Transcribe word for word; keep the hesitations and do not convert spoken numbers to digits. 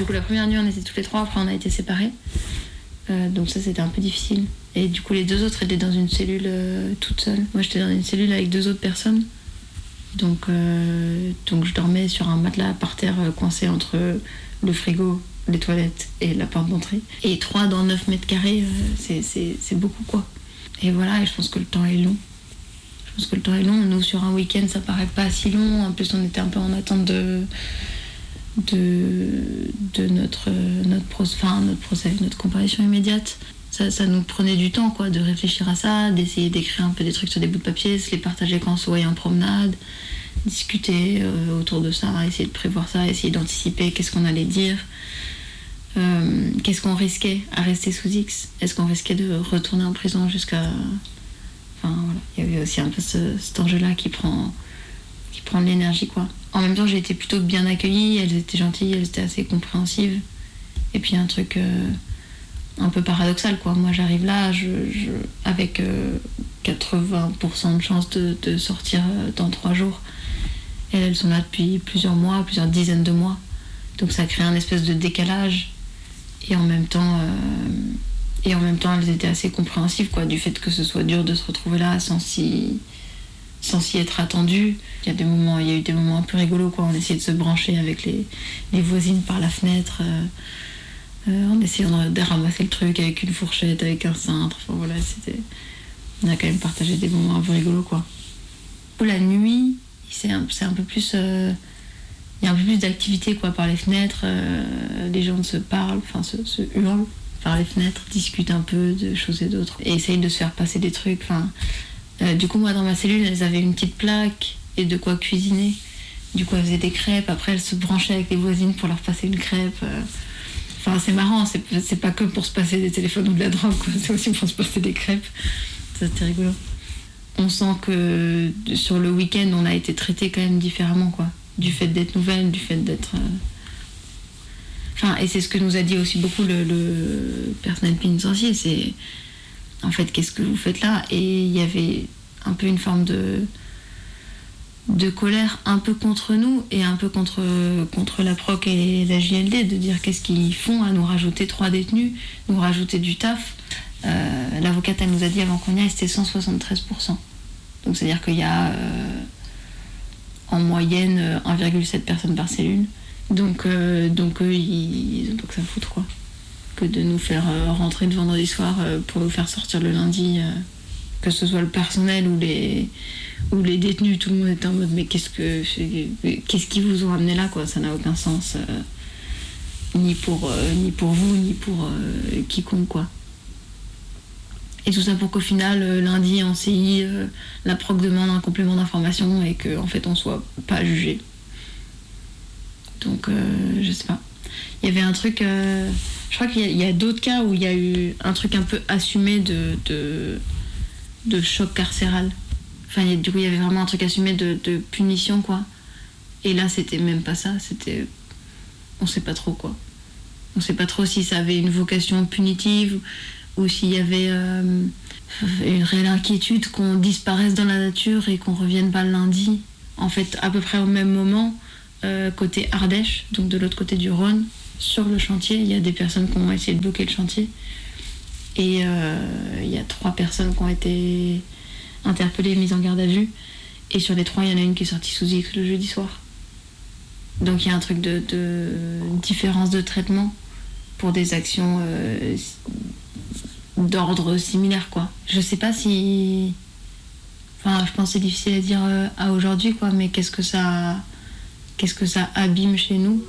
Du coup, la première nuit, on était tous les trois, après on a été séparés. Euh, donc ça, c'était un peu difficile. Et du coup, les deux autres étaient dans une cellule euh, toute seule. Moi, j'étais dans une cellule avec deux autres personnes. Donc, euh, donc je dormais sur un matelas par terre euh, coincé entre le frigo, les toilettes et la porte d'entrée. Et trois dans neuf mètres carrés, euh, c'est, c'est, c'est beaucoup, quoi. Et voilà, et je pense que le temps est long. Je pense que le temps est long. Nous, sur un week-end, ça paraît pas si long. En plus, on était un peu en attente de, de, de notre, notre, procès, enfin, notre procès, notre comparution immédiate. Ça, ça nous prenait du temps, quoi, de réfléchir à ça, d'essayer d'écrire un peu des trucs sur des bouts de papier, se les partager quand on se voyait en promenade, discuter euh, autour de ça, essayer de prévoir ça, essayer d'anticiper qu'est-ce qu'on allait dire, euh, qu'est-ce qu'on risquait à rester sous X. Est-ce qu'on risquait de retourner en prison jusqu'à... Enfin, voilà. Il y avait aussi un peu ce, cet enjeu-là qui prend, qui prend de l'énergie, quoi. En même temps, j'ai été plutôt bien accueillie, elles étaient gentilles, elles étaient assez compréhensives. Et puis un truc... Euh, un peu paradoxal, quoi. Moi, j'arrive là je, je, avec euh, quatre-vingts pour cent de chances de, de sortir euh, dans trois jours. Et elles sont là depuis plusieurs mois, plusieurs dizaines de mois. Donc ça crée un espèce de décalage. Et en même temps, euh, et en même temps, elles étaient assez compréhensives, quoi, du fait que ce soit dur de se retrouver là sans s'y, sans s'y être attendu. Il y a des moments, il y a eu des moments un peu rigolos, quoi. On essayait de se brancher avec les, les voisines par la fenêtre. Euh, Euh, en essayant de ramasser le truc avec une fourchette, avec un cintre, enfin voilà, c'était... On a quand même partagé des moments un peu rigolos, quoi. La nuit, c'est un, c'est un peu plus... Euh... Il y a un peu plus d'activité, quoi, par les fenêtres, euh... les gens se parlent, enfin se, se hurlent par les fenêtres, discutent un peu de choses et d'autres, et essayent de se faire passer des trucs, enfin... Euh, du coup, moi, dans ma cellule, elles avaient une petite plaque et de quoi cuisiner. Du coup, elles faisaient des crêpes, après elles se branchaient avec les voisines pour leur passer une crêpe... Euh... Enfin, c'est marrant, c'est, c'est pas que pour se passer des téléphones ou de la drogue, quoi. C'est aussi pour se passer des crêpes. Ça, c'était rigolo. On sent que sur le week-end, on a été traités quand même différemment, quoi. Du fait d'être nouvelle, du fait d'être... Euh... Enfin, et c'est ce que nous a dit aussi beaucoup le, le personnel pénitentiaire, c'est... En fait, qu'est-ce que vous faites là ? Et il y avait un peu une forme de... de colère un peu contre nous et un peu contre, contre la proc et la J L D, de dire qu'est-ce qu'ils font à nous rajouter trois détenus, nous rajouter du taf. Euh, l'avocate, elle nous a dit avant qu'on y aille, c'était cent soixante-treize pour cent. Donc c'est-à-dire qu'il y a euh, en moyenne un virgule sept personnes par cellule. Donc, euh, donc eux, ils, ils ont pas que ça à foutre, quoi. Que de nous faire euh, rentrer le vendredi soir euh, pour nous faire sortir le lundi, euh, que ce soit le personnel ou les... où les détenus, tout le monde était en mode mais qu'est-ce que qu'est-ce qu'ils vous ont amené là, quoi, ça n'a aucun sens, euh, ni pour euh, ni pour vous ni pour euh, quiconque, quoi. Et tout ça pour qu'au final euh, lundi en C I euh, la proc demande un complément d'information et qu'en fait on soit pas jugé. Donc euh, je sais pas. Il y avait un truc, euh, je crois qu'il y a, il y a d'autres cas où il y a eu un truc un peu assumé de de, de choc carcéral. Enfin, du coup, il y avait vraiment un truc assumé de, de punition, quoi. Et là, c'était même pas ça, c'était... On sait pas trop, quoi. On sait pas trop si ça avait une vocation punitive ou s'il y avait euh, une réelle inquiétude qu'on disparaisse dans la nature et qu'on revienne pas le lundi. En fait, à peu près au même moment, euh, côté Ardèche, donc de l'autre côté du Rhône, sur le chantier, il y a des personnes qui ont essayé de bloquer le chantier. Et euh, il y a trois personnes qui ont été... interpellée, mise en garde à vue, et sur les trois il y en a une qui est sortie sous X le jeudi soir. Donc il y a un truc de, de différence de traitement pour des actions euh, d'ordre similaire, quoi. Je sais pas si... Enfin, je pense que c'est difficile à dire euh, à aujourd'hui, quoi, mais qu'est-ce que ça... qu'est-ce que ça abîme chez nous ?